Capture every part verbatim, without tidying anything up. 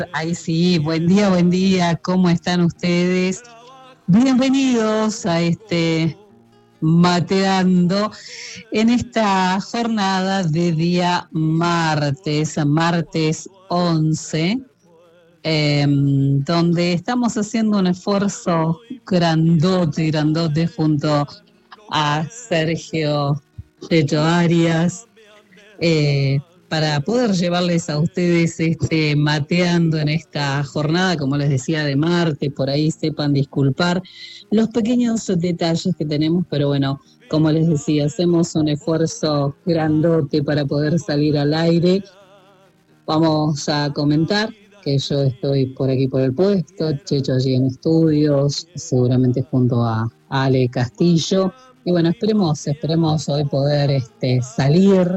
Ay, sí, buen día, buen día, ¿cómo están ustedes? Bienvenidos a este Mateando en esta jornada de día martes, martes once, eh, donde estamos haciendo un esfuerzo grandote, grandote junto a Sergio Checho Arias, eh, para poder llevarles a ustedes este mateando en esta jornada, como les decía, de martes. Por ahí sepan disculpar los pequeños detalles que tenemos, pero bueno, como les decía, hacemos un esfuerzo grandote para poder salir al aire. Vamos a comentar que yo estoy por aquí por el puesto, Checho allí en estudios, seguramente junto a Ale Castillo. Y bueno, esperemos, esperemos hoy poder este, salir,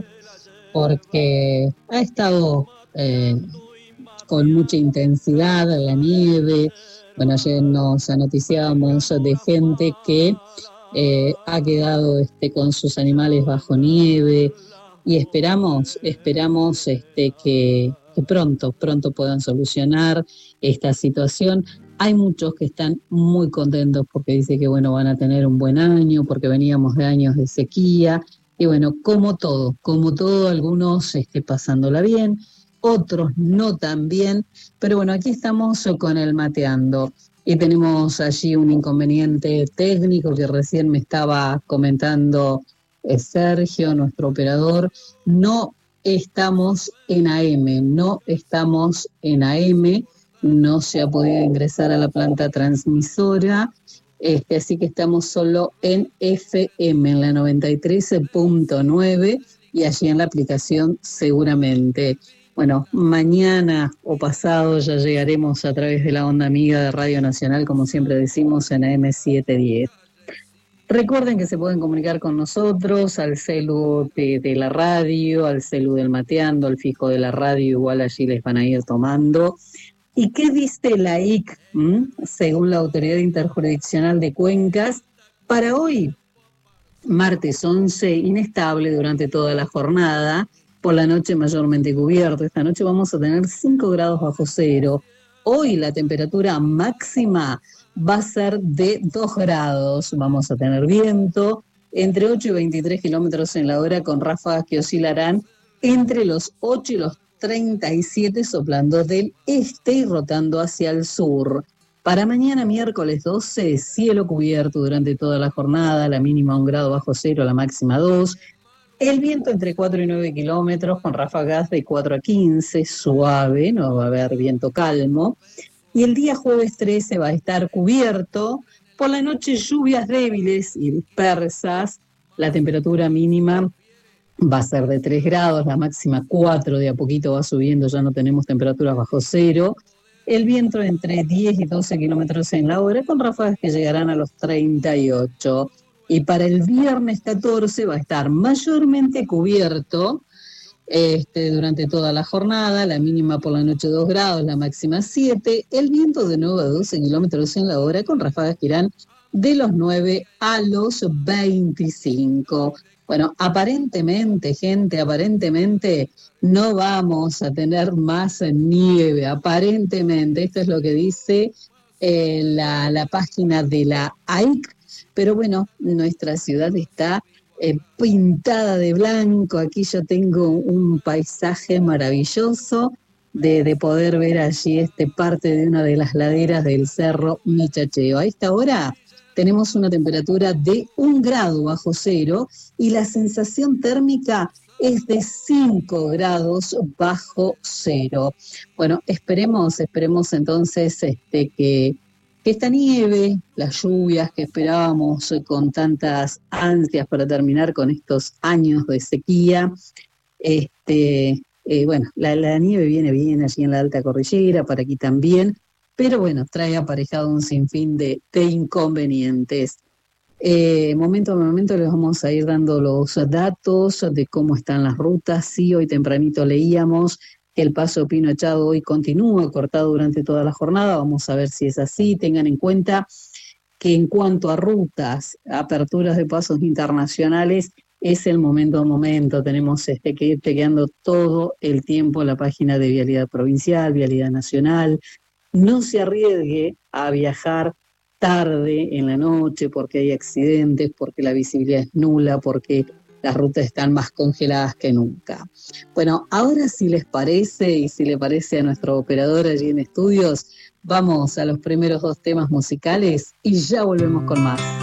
porque ha estado eh, con mucha intensidad la nieve. Bueno, ayer nos noticiábamos de gente que eh, ha quedado este, con sus animales bajo nieve, y esperamos, esperamos este, que, que pronto, pronto puedan solucionar esta situación. Hay muchos que están muy contentos porque dice que bueno, van a tener un buen año, porque veníamos de años de sequía. Y bueno, como todo, como todo, algunos este, pasándola bien, otros no tan bien, pero bueno, aquí estamos con el mateando. Y tenemos allí un inconveniente técnico que recién me estaba comentando eh, Sergio, nuestro operador. No estamos en A M, no estamos en A M, no se ha podido ingresar a la planta transmisora. Este, así que estamos solo en F M, en la noventa y tres punto nueve, y allí en la aplicación seguramente. Bueno, mañana o pasado ya llegaremos a través de la onda amiga de Radio Nacional, como siempre decimos, en A M setecientos diez. Recuerden que se pueden comunicar con nosotros al celu de, de la radio, al celu del Mateando, al fijo de la radio, igual allí les van a ir tomando. ¿Y qué dice la I C, ¿m? según la Autoridad Interjurisdiccional de Cuencas, para hoy, martes once, inestable durante toda la jornada, por la noche mayormente cubierto? Esta noche vamos a tener cinco grados bajo cero. Hoy la temperatura máxima va a ser de dos grados. Vamos a tener viento entre ocho y veintitrés kilómetros en la hora, con ráfagas que oscilarán entre los ocho y los treinta y siete, soplando del este y rotando hacia el sur. Para mañana miércoles doce, cielo cubierto durante toda la jornada, la mínima un grado bajo cero, la máxima dos. El viento entre cuatro y nueve kilómetros, con ráfagas de cuatro a quince, suave, no va a haber viento calmo. Y el día jueves trece va a estar cubierto. Por la noche lluvias débiles y dispersas. La temperatura mínima va a ser de tres grados, la máxima cuatro, de a poquito va subiendo, ya no tenemos temperaturas bajo cero. El viento entre diez y doce kilómetros en la hora, con ráfagas que llegarán a los treinta y ocho. Y para el viernes catorce va a estar mayormente cubierto este, durante toda la jornada, la mínima por la noche dos grados, la máxima siete. El viento de nuevo a doce kilómetros en la hora, con ráfagas que irán de los nueve a los veinticinco. Bueno, aparentemente, gente, aparentemente no vamos a tener más nieve, aparentemente. Esto es lo que dice eh, la, la página de la A I C, pero bueno, nuestra ciudad está eh, pintada de blanco. Aquí yo tengo un paisaje maravilloso de, de poder ver allí este parte de una de las laderas del Cerro Michacheo. A esta hora tenemos una temperatura de un grado bajo cero y la sensación térmica es de cinco grados bajo cero. Bueno, esperemos, esperemos entonces este, que, que esta nieve, las lluvias que esperábamos con tantas ansias para terminar con estos años de sequía, este, eh, bueno, la, la nieve viene bien allí en la alta cordillera, para aquí también, pero bueno, trae aparejado un sinfín de, de inconvenientes. Eh, momento a momento les vamos a ir dando los datos de cómo están las rutas. Sí, hoy tempranito leíamos que el paso Pino Echado hoy continúa cortado durante toda la jornada. Vamos a ver si es así. Tengan en cuenta que en cuanto a rutas, aperturas de pasos internacionales, es el momento a momento, tenemos este, que ir chequeando todo el tiempo la página de Vialidad Provincial, Vialidad Nacional. No se arriesgue a viajar tarde en la noche porque hay accidentes, porque la visibilidad es nula, porque las rutas están más congeladas que nunca. Bueno, ahora si les parece y si le parece a nuestro operador allí en estudios, vamos a los primeros dos temas musicales y ya volvemos con más.